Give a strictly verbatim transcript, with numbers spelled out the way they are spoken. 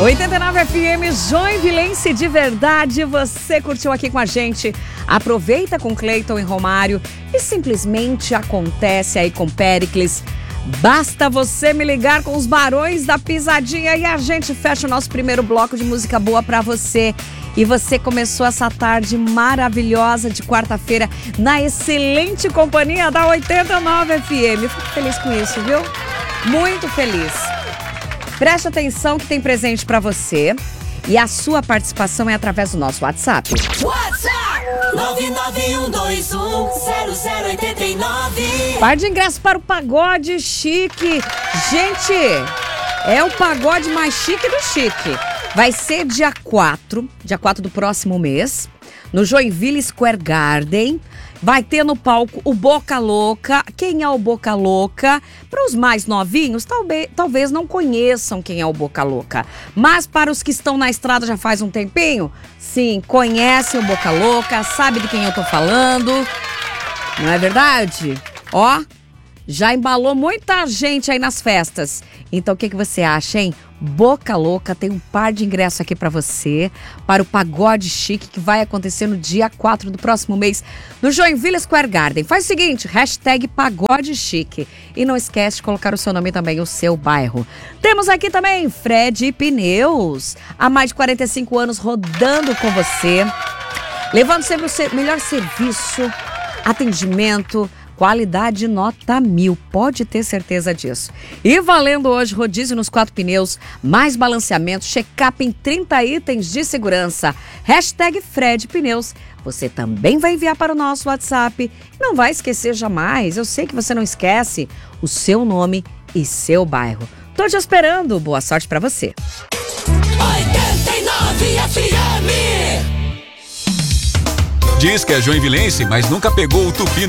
oitenta e nove F M, Joinvilense de verdade. Você curtiu aqui com a gente? Aproveita com Cleiton e Romário e simplesmente acontece aí com Péricles. Basta você me ligar com os Barões da Pisadinha e a gente fecha o nosso primeiro bloco de música boa pra você. E você começou essa tarde maravilhosa de quarta-feira na excelente companhia da oitenta e nove F M. Fico feliz com isso, viu? Muito feliz. Preste atenção que tem presente pra você e a sua participação é através do nosso WhatsApp. WhatsApp nove nove um dois um zero zero oito nove. Par de ingressos para o Pagode Chique. Gente, é o pagode mais chique do chique. Vai ser dia quatro, dia quatro do próximo mês, no Joinville Square Garden. Vai ter no palco o Boca Louca. Quem é o Boca Louca? Para os mais novinhos, talvez, talvez não conheçam quem é o Boca Louca. Mas para os que estão na estrada já faz um tempinho, sim, conhecem o Boca Louca, sabe de quem eu tô falando. Não é verdade? Ó, já embalou muita gente aí nas festas. Então o que, que você acha, hein? Boca Louca tem um par de ingressos aqui pra você, para o Pagode Chique, que vai acontecer no dia quatro do próximo mês, no Joinville Square Garden. Faz o seguinte, hashtag Pagode Chique. E não esquece de colocar o seu nome e também o seu bairro. Temos aqui também Fred Pneus, há mais de quarenta e cinco anos rodando com você, levando sempre o melhor serviço, atendimento, qualidade nota mil, pode ter certeza disso. E valendo hoje rodízio nos quatro pneus, mais balanceamento, check-up em trinta itens de segurança. Hashtag Fred Pneus. Você também vai enviar para o nosso WhatsApp. Não vai esquecer jamais, eu sei que você não esquece, o seu nome e seu bairro. Tô te esperando, boa sorte para você. oitenta e nove F M. Diz que é joinvilense, mas nunca pegou o tupi no